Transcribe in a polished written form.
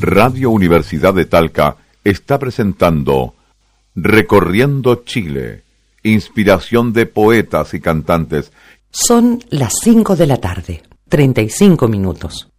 Radio Universidad de Talca está presentando Recorriendo Chile, inspiración de poetas y cantantes. Son las 5 de la tarde, 35 minutos.